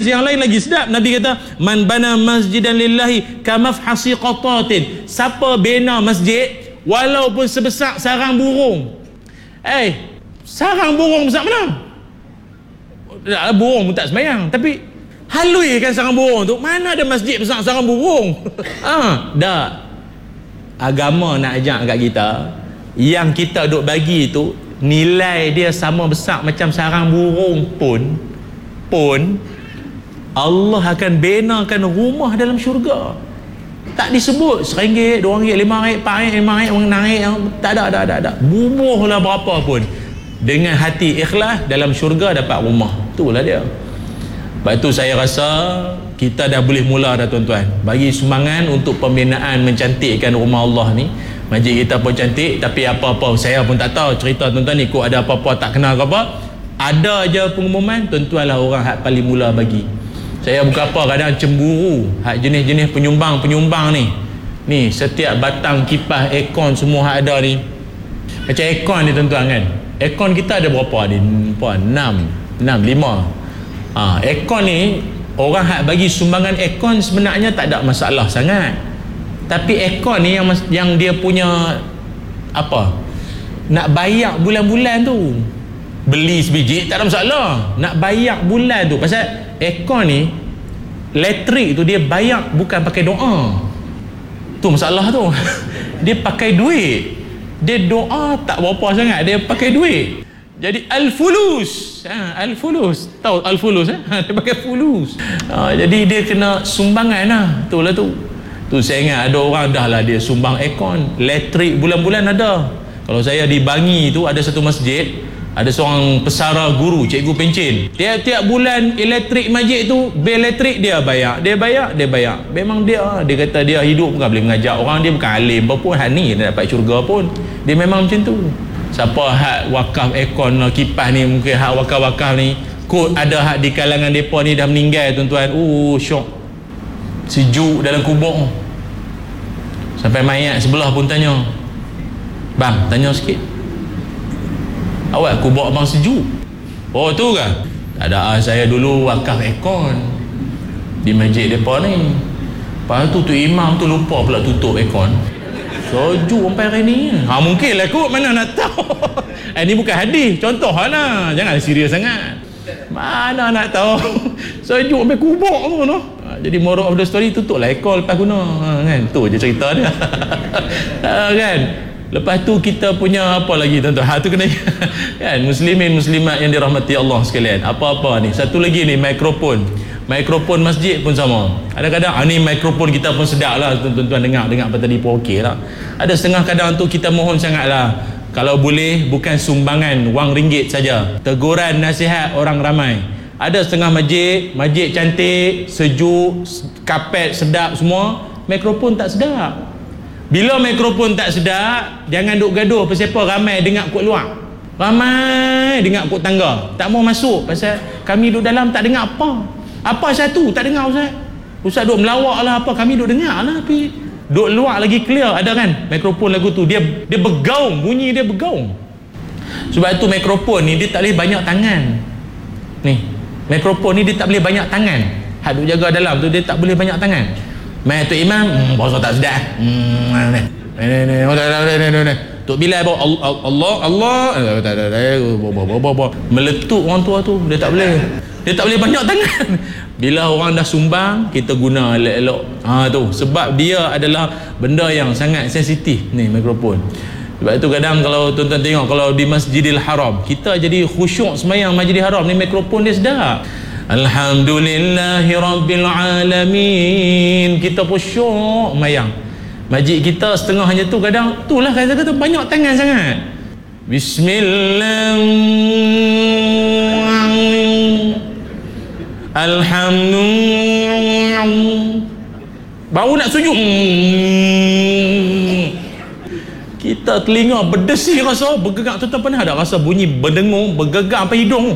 yang lain lagi sedap. Nabi kata, man bana masjidan lillahi kamafhasi qatatin. Siapa bina masjid walaupun sebesar sarang burung. Sarang burung besar mana? Burung pun tak sembahyang, tapi halui kan sarang burung tu. Mana ada masjid besar sarang burung? Dah. Agama nak ajak kat kita, yang kita duk bagi tu nilai dia sama besar macam sarang burung pun Allah akan benakan rumah dalam syurga. Tak disebut RM1, RM2, RM5, RM4, RM5, RM6, tak ada. Bubuhlah berapa pun, dengan hati ikhlas dalam syurga dapat rumah. Itulah dia. Sebab tu saya rasa kita dah boleh mula dah tuan-tuan, bagi sumbangan untuk pembinaan mencantikkan rumah Allah ni. Masjid kita pun cantik, tapi apa-apa saya pun tak tahu cerita tuan-tuan ni, kok ada apa-apa tak kenal ke apa. Ada je pengumuman, tuan-tuan lah orang hak paling mula bagi. Saya bukan apa, kadang cemburu hak jenis-jenis penyumbang ni setiap batang kipas aircon semua hak ada ni. Macam aircon ni tuan-tuan kan, aircon kita ada berapa ni? 5 aircon ni, orang hak bagi sumbangan aircon sebenarnya tak ada masalah sangat. Tapi aircon ni yang dia punya apa, nak bayar bulan-bulan tu, beli sebiji tak ada masalah, nak bayar bulan tu. Pasal aircon ni elektrik tu dia bayar bukan pakai doa, tu masalah tu. Dia pakai duit, dia doa tak berapa sangat, dia pakai duit. Jadi al-fulus, al-fulus, tahu al-fulus dia pakai fulus. Jadi dia kena sumbangan lah. Itulah tu saya ingat ada orang dah lah dia sumbang aircon elektrik bulan-bulan ada. Kalau saya di Bangi tu ada satu masjid, ada seorang pesara guru, cikgu pencen, tiap-tiap bulan elektrik masjid tu, bil elektrik dia bayar. Memang dia kata dia hidup bukan boleh mengajar orang, dia bukan alim pun, hak ni dia dapat syurga pun. Dia memang macam tu. Siapa hak wakaf aircon kipas ni, mungkin hak wakaf-wakaf ni kot ada hak di kalangan depa ni dah meninggal tuan-tuan. Syok, sejuk dalam kubur. Sampai mayat sebelah pun tanya, bang, tanya sikit, awak kubur abang sejuk? Oh tu ke? Tak ada, saya dulu wakaf aircon di masjid depa ni. Lepas tu imam tu lupa pula tutup aircon, sejuk sampai hari ni. Mungkin lah kot, mana nak tahu. Ini bukan hadis, contoh lah, jangan serius sangat. Mana nak tahu. Sejuk sampai kubur tu no. Jadi moral of the story, tutup lah aircon lepas guna, kan? Tu je cerita dia. Kan? Lepas tu kita punya apa lagi tuan-tuan? Tu kena kan, muslimin muslimat yang dirahmati Allah sekalian. Apa-apa ni, satu lagi ni, mikrofon masjid pun sama. Kadang-kadang ni mikrofon kita pun sedap lah tuan-tuan, dengar apa tadi pun okey lah. Ada setengah kadang tu kita mohon sangat lah, kalau boleh bukan sumbangan wang ringgit saja, teguran nasihat orang ramai. Ada setengah masjid cantik, sejuk, kapet sedap semua, mikrofon tak sedap. Bila mikrofon tak sedap, jangan duk gaduh pasal apa ramai dengar kot luar, ramai dengar kot tangga, tak mau masuk pasal kami duk dalam tak dengar apa satu tak dengar. Ustaz duk melawak lah apa, kami duk dengar lah, tapi duk luar lagi clear. Ada kan mikrofon lagu tu, dia bergaung, bunyi dia bergaung. Sebab tu mikrofon ni dia tak boleh banyak tangan ni. Mikrofon ni dia tak boleh banyak tangan. Hak duk jaga dalam tu dia tak boleh banyak tangan. Mai tu imam, bahasa tak sedap. Tok Bilal bawa Allah meletup orang tua tu, dia tak boleh banyak tangan. Bila orang dah sumbang, kita guna elok-elok. Tu sebab dia adalah benda yang sangat sensitif ni, mikrofon. Sebab itu kadang kalau tuan-tuan tengok, kalau di Masjidil Haram, kita jadi khusyuk sembahyang Masjidil Haram ni, mikrofon dia sedap. Alhamdulillahi Rabbil Alamin, kita khusyuk sembahyang. Masjid kita setengahnya tu kadang itulah kata banyak tangan sangat. Bismillah, alhamdulillah, baru nak sujud kita telinga berdesi, rasa bergegak. Tuan-tuan pernah ada rasa bunyi berdengung, bergegak sampai hidung.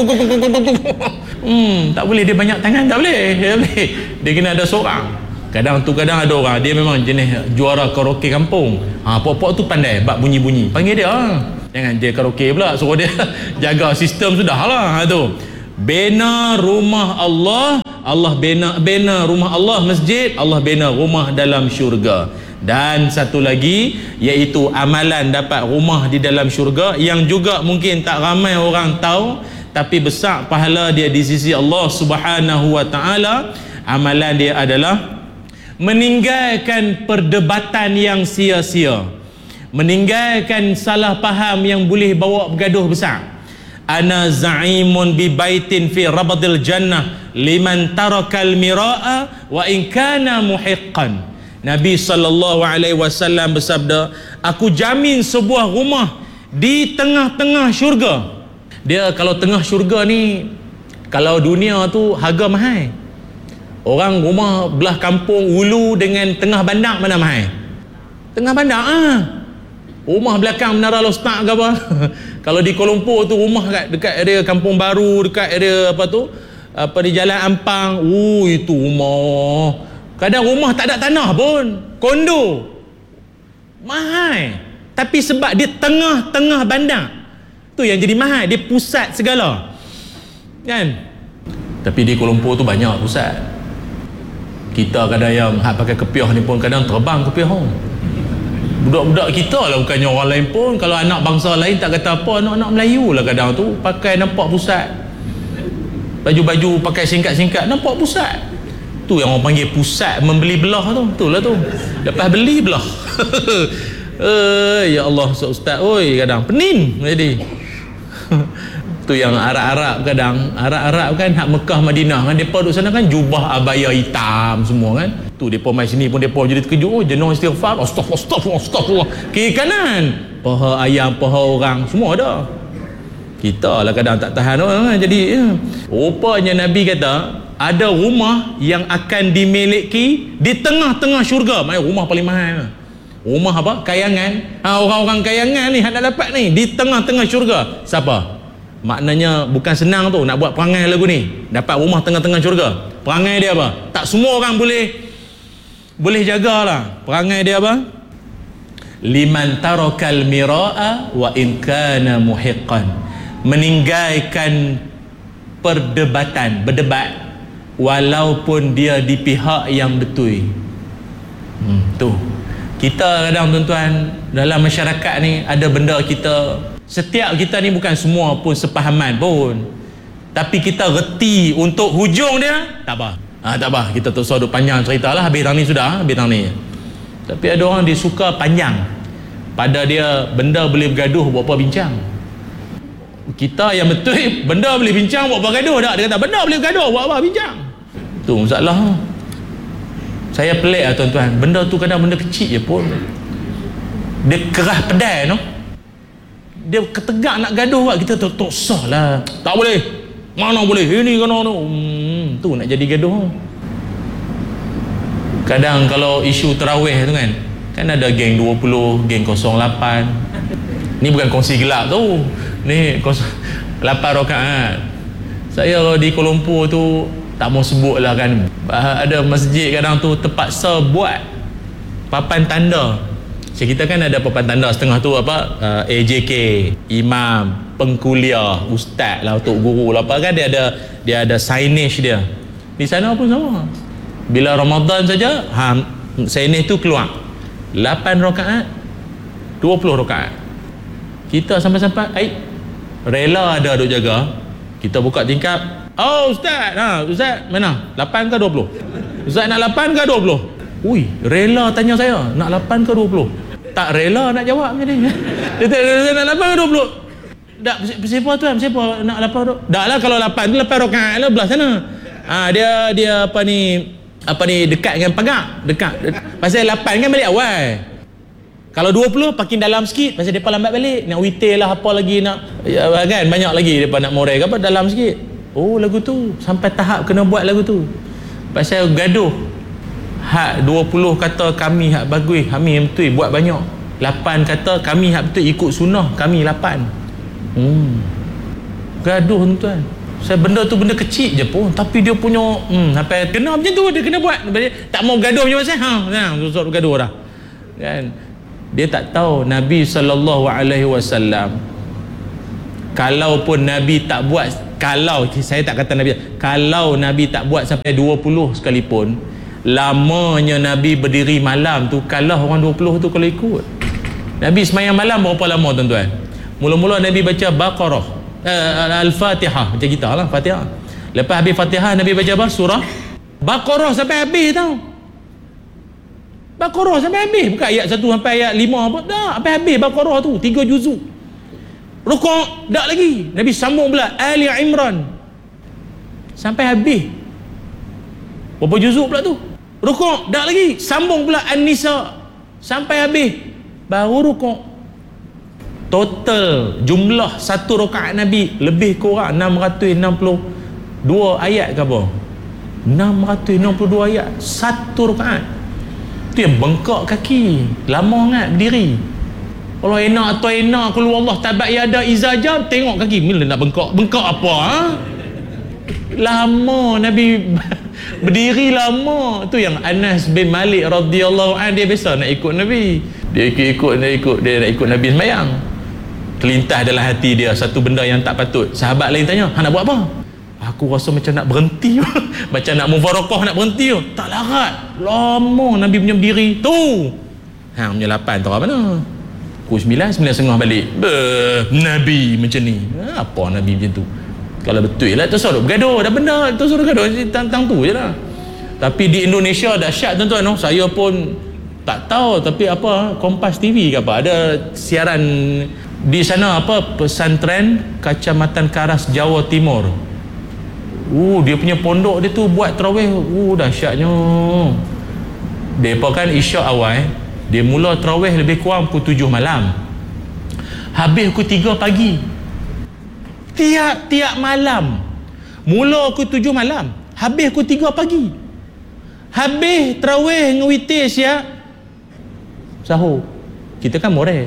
Tak boleh dia banyak tangan, tak boleh. Dia kena ada seorang. Kadang ada orang dia memang jenis juara karaoke kampung. Pok-pok tu pandai bab bunyi-bunyi, panggil dia. Jangan dia karaoke pula, suruh dia jaga sistem sudah lah. Tu bina rumah Allah Allah bina rumah Allah masjid, Allah bina rumah dalam syurga. Dan satu lagi iaitu amalan dapat rumah di dalam syurga yang juga mungkin tak ramai orang tahu, tapi besar pahala dia di sisi Allah Subhanahu wa taala. Amalan dia adalah meninggalkan perdebatan yang sia-sia, meninggalkan salah faham yang boleh bawa bergaduh besar. Ana za'imun bi baitin fi rabadil jannah liman tarakal mira'a wa in kana muhiqqan. Nabi SAW bersabda, aku jamin sebuah rumah di tengah-tengah syurga. Dia kalau tengah syurga ni, kalau dunia tu harga mahal. Orang rumah belah kampung Ulu dengan tengah bandar mana mahal? Tengah bandar rumah belakang Menara Lostak ke apa. Kalau di Kuala Lumpur tu rumah dekat area Kampung Baru, dekat area di Jalan Ampang, itu rumah. Kadang rumah tak ada tanah pun, kondo. Mahal. Tapi sebab dia tengah-tengah bandar, tu yang jadi mahal, dia pusat segala. Kan? Tapi di Kuala Lumpur tu banyak pusat. Kita kadang yang pakai kepiah ni pun kadang terbang kepiah. Budak-budak kita lah, bukannya orang lain pun. Kalau anak bangsa lain tak kata apa, anak-anak Melayu lah kadang tu pakai nampak pusat, baju-baju pakai singkat-singkat nampak pusat. Tu yang orang panggil pusat membeli belah tu. Betul lah tu, lepas beli belah. Ya Allah, ustaz kadang pening jadi. Tu yang Arab-Arab kadang, Arab-Arab kan hak Mekah Madinah kan, depa duduk sana kan jubah abaya hitam semua kan. Tu depa mai sini pun depa jadi terkejut, jenuh istighfar, astagfirullah, kiri kanan paha ayam, paha orang semua ada. Kita lah kadang tak tahan orang kan. Jadi rupanya Nabi kata ada rumah yang akan dimiliki di tengah-tengah syurga. Maksudnya rumah paling mahal. Rumah apa? Kayangan. Orang-orang kayangan ni hak nak dapat ni di tengah-tengah syurga. Siapa? Maknanya bukan senang tu nak buat perangai lagu ni, dapat rumah tengah-tengah syurga. Perangai dia apa? Tak semua orang boleh jagalah. Perangai dia apa? Liman tarakal mira'a wa in kana muhiqqan. Meninggalkan perdebatan, berdebat walaupun dia di pihak yang betul. Tu. Kita kadang tuan-tuan dalam masyarakat ni ada benda setiap kita ni bukan semua pun sepahaman pun, tapi kita reti untuk hujung dia tak apa. Tak apa, kita tak usah duk panjang cerita lah, habis tang ni sudah, habis tang ni. Tapi ada orang dia suka panjang, pada dia benda boleh bergaduh buat apa bincang. Kita yang betul benda boleh bincang buat apa gaduh tak, dia kata benda boleh bergaduh buat apa bincang. Tu masalah. Saya pelik lah tuan-tuan, benda tu kadang benda kecil je pun dia kerah pedai no. Dia ketegak nak gaduh kat kita tak sah lah. Tak boleh. Mana boleh? Ini kena tu. Tu nak jadi gaduh. Kadang kalau isu tarawih tu kan ada geng 20, geng 08. Ni bukan kongsi gelap tu. Ni 8 rakaat. Saya kalau di Kuala Lumpur tu tak mau sebut lah kan. Ada masjid kadang tu terpaksa buat papan tanda. Kita kan ada papan tanda setengah tu apa AJK, imam, pengkuliah, ustaz lah, untuk guru lah apa kan, dia ada signage dia. Di sana pun sama. Bila Ramadan saja signage tu keluar 8 rakaat, 20 rakaat. Kita sampai-sampai rela ada duk jaga. Kita buka tingkap, ustaz, ustaz mana? 8 ke 20? Ustaz nak 8 ke 20? Ui, rela tanya saya, nak 8 ke 20? Tak rela nak jawab macam ni. Dia nak 8 ke 20? Tak, siapa tu kan? Siapa nak 8 tu? Dah lah, kalau 8 tu 8 rakaat lah belah sana. Dia apa ni dekat dengan pagar. Dekat. Pasal 8 kan balik awal. Kalau 20 parking dalam sikit, pasal depa lambat balik. Nak witir lah apa lagi nak kan, banyak lagi depa nak morai ke apa dalam sikit. Lagu tu sampai tahap kena buat lagu tu. Pasal gaduh. Hak 20 kata kami hak bagus, kami yang betul buat banyak. 8 kata kami hak betul ikut sunnah, kami 8. Gaduh tuan. Saya benda tu benda kecil je pun, tapi dia punya sampai kena macam tu, dia kena buat. Tak mau gaduh macam mana? Susah gaduh dah. Kan? Dia tak tahu Nabi SAW kalaupun Nabi tak buat kalau saya tak kata Nabi, kalau Nabi tak buat sampai 20 sekalipun, lamanya Nabi berdiri malam tu kalah orang 20 tu kalau ikut. Nabi semayang malam berapa lama tuan-tuan? Mula-mula Nabi baca Baqarah, Al-Fatihah macam kita lah, Fatihah. Lepas habis Fatihah Nabi baca apa? Surah Baqarah sampai habis tau. Baqarah sampai habis, bukan ayat 1 sampai ayat 5 apa, dah sampai habis Baqarah tu 3 juzuk. Rukuk tak lagi, Nabi sambung pula Ali Imran sampai habis. Berapa juzuk pula tu? Rukuk tak lagi, sambung pula An-Nisa sampai habis, baru rukuk. Total jumlah satu rakaat Nabi lebih kurang 662 ayat ke apa? 662 ayat satu rakaat. Tu yang bengkak kaki, lama sangat berdiri. Kalau enak atau enak keluar Allah tabat yada izajab, tengok kaki bila nak bengkak apa ha? Lama Nabi berdiri lama. Tu yang Anas bin Malik radhiyallahu anhu, dia biasa nak ikut Nabi, dia nak ikut Nabi sembahyang. Terlintas dalam hati dia satu benda yang tak patut. Sahabat lain tanya, hang nak buat apa? Aku rasa macam nak berhenti macam nak mufarakah, nak berhenti. Tak larat, lama Nabi punya berdiri tu. Hang punya 8 tahu mana? Pukul 9:30 balik. Nabi macam ni. Apa Nabi macam tu? Kalau betul lah, terus duk bergaduh dah benda, terus duk gaduh tentang tu je lah. Tapi di Indonesia dahsyat tuan-tuan, no? Saya pun tak tahu, tapi apa Kompas TV ke apa, ada siaran di sana apa, pesantren Kacamatan Karas Jawa Timur. Dia punya pondok dia tu buat tarawih, dahsyatnya. Depa kan isyak awal, dia mula tarawih lebih kurang pukul 7 malam, habis pukul 3 pagi. Tiap-tiap malam, mula pukul 7 malam, habis pukul 3 pagi. Habis tarawih dengan witir siap sahur. Kita kan moral.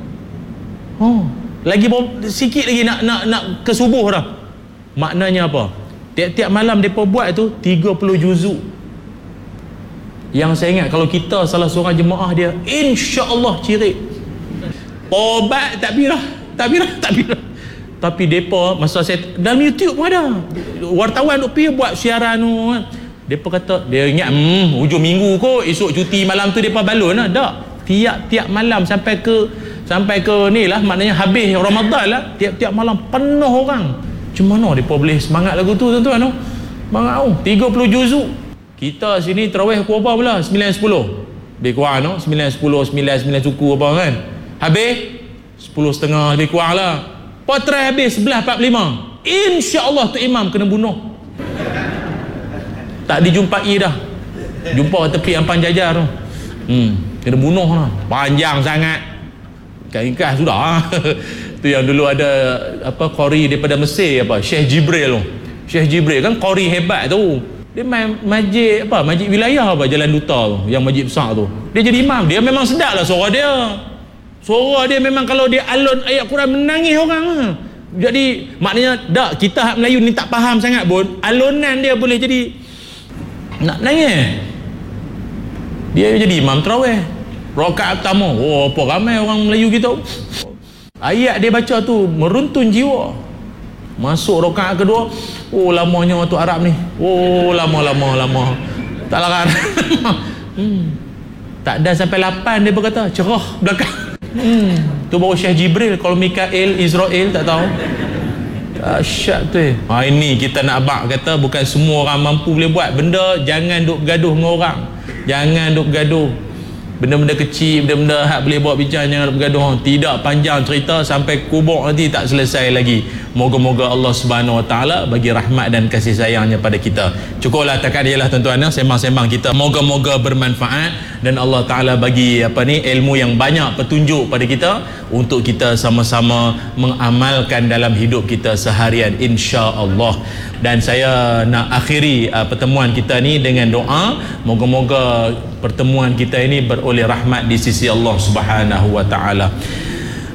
Lagi sikit lagi nak ke subuh dah. Maknanya apa? Tiap-tiap malam mereka buat tu 30 juzuk. Yang saya ingat, kalau kita salah seorang jemaah dia, insya-Allah cirit. Tobat takbirah. Tapi depa masa saya dalam YouTube pun ada wartawan duk pergi buat siaran tu. Depa kata dia ingat hujung minggu kot, esok cuti malam tu depa balon lah. Tak. Tiap-tiap malam sampai ke ni lah, maknanya habis Ramadan lah, tiap-tiap malam penuh orang. Macam mana depa boleh semangat lagu tu tuan-tuan tu? Semangat 30 juzuk. Kita sini tarawih pukul apa pula? 9.10. Lebih kurang no? 9.10, 9 suku apa kan? Habis 10.30 lebih kurang lah. Potret habis 11.45. InsyaAllah tu imam kena bunuh. Tak dijumpai dah. Jumpa tepi Ampang Jajar tu. Kena bunuh lah. Panjang sangat. Ikan sudah. Tu yang dulu ada apa, qori daripada Mesir apa, Syekh Jibril tu. Syekh Jibril kan qori hebat tu. Dia main masjid apa, masjid wilayah apa, Jalan Duta tu, yang masjid besar tu. Dia jadi imam. Dia memang sedap lah suara dia. Suara dia memang kalau dia alun ayat Quran menangis orang lah. Jadi maknanya dak, kita hak Melayu ni tak faham sangat pun, alunan dia boleh jadi nak nangis. Dia jadi imam tarawih rakaat pertama. Apa ramai orang Melayu kita. Ayat dia baca tu meruntun jiwa. Masuk rakaat kedua, lamanya waktu Arab ni. Lama. Tak larat. Tak ada sampai 8 dia berkata cerah belakang. Tu baru Syekh Jibril. Kalau Mikael, Israel tak tahu. Dahsyat tu. Ini kita nak abang kata bukan semua orang mampu boleh buat benda. Jangan duk bergaduh dengan orang. Jangan duk bergaduh benda-benda kecil, benda-benda hak boleh bawa bincang, jangan bergaduh. Tidak, panjang cerita sampai kubur nanti tak selesai lagi. Moga-moga Allah Subhanahu Wa Taala bagi rahmat dan kasih sayangnya pada kita. Cukuplah takat dia lah tuan-tuan, sembang-sembang kita. Moga-moga bermanfaat dan Allah Taala bagi ilmu yang banyak, petunjuk pada kita untuk kita sama-sama mengamalkan dalam hidup kita seharian, insya-Allah. Dan saya nak akhiri pertemuan kita ni dengan doa, moga-moga pertemuan kita ini beroleh rahmat di sisi Allah Subhanahu Wa Taala.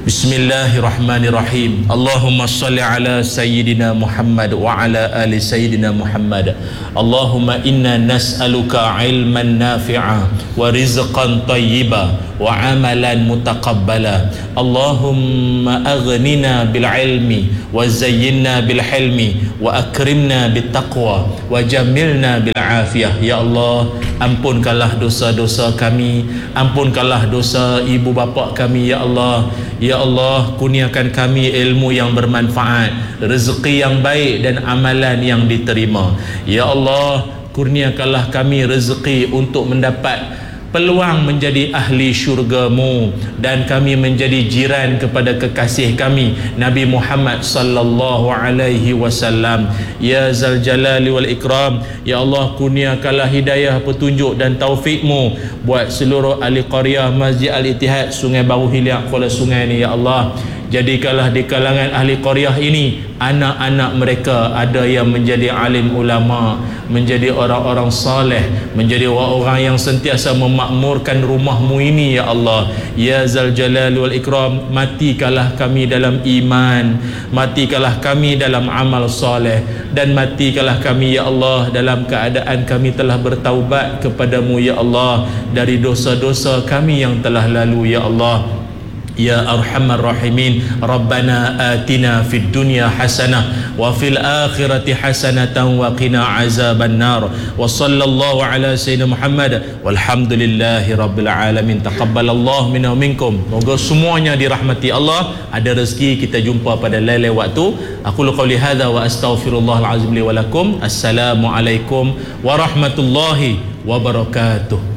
Bismillahirrahmanirrahim. Allahumma salli ala Sayyidina Muhammad wa ala ali Sayyidina Muhammad. Allahumma inna nas'aluka ilman nafi'a wa rizqan tayyiba wa amalan mutaqabbala. Allahumma aghnina bil ilmi wa zayyinna bil hilmi wa akrimna bit taqwa wa jamilna bil afiyah. Ya Allah, ampunkanlah dosa-dosa kami, ampunkanlah dosa ibu bapa kami ya Allah. Ya Allah, kurniakan kami ilmu yang bermanfaat, rezeki yang baik dan amalan yang diterima. Ya Allah, kurniakanlah kami rezeki untuk mendapat peluang menjadi ahli syurga-Mu dan kami menjadi jiran kepada kekasih kami Nabi Muhammad sallallahu alaihi wasallam. Ya Zal Jalali wal Ikram, ya Allah, kurniakanlah hidayah, petunjuk dan taufik-Mu buat seluruh ahli qaryah Masjid Al-Ittihad Sungai Baru Hilyak Kuala Sungai ni ya Allah. Jadikanlah di kalangan ahli qaryah ini anak-anak mereka ada yang menjadi alim ulama, menjadi orang-orang saleh, menjadi orang-orang yang sentiasa memakmurkan rumah-Mu ini ya Allah. Ya Zal Jalal wal Ikram, matikanlah kami dalam iman, matikanlah kami dalam amal saleh, dan matikanlah kami ya Allah dalam keadaan kami telah bertaubat kepadamu ya Allah dari dosa-dosa kami yang telah lalu ya Allah. Ya Arhamar Rahimin, Rabbana atina fid dunya hasanah wa fil akhirati hasanatan wa qina azaban nar. Wa sallallahu ala sayyidina Muhammad walhamdulillahi rabbil alamin. Taqabbalallahu minna wa minkum. Moga semuanya dirahmati Allah, ada rezeki kita jumpa pada lain waktu. Aku qouli hadza wa astaghfirullahal azim li wa lakum. Assalamualaikum warahmatullahi wabarakatuh.